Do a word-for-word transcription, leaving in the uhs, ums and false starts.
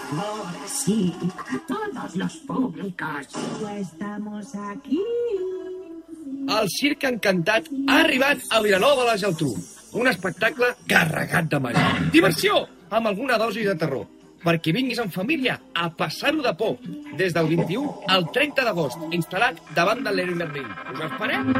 Ahora sí, todos los públicos. Estamos aquí. El Circ Encantat ha arribat a Vilanova de la Geltrú. Un espectacle carregat de màgia. Diversió, amb alguna dosi de terror. Perquè vinguis en família a passar-ho de por. Des del vint-i-u al trenta d'agost, instal·lat davant del Leroy Merlin. Us esperem!